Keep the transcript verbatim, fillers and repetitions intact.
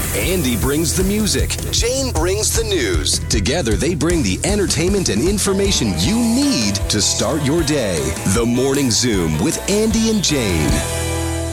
Andy brings the music. Jane brings the news. Together, they bring the entertainment and information you need to start your day. The Morning Zoom with Andy and Jane.